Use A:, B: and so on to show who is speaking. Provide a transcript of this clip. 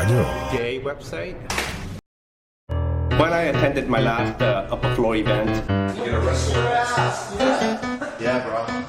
A: 아니요.
B: Gay website. When I attended my last upper floor event.
C: You gonna wrestle your ass? Yeah, bro.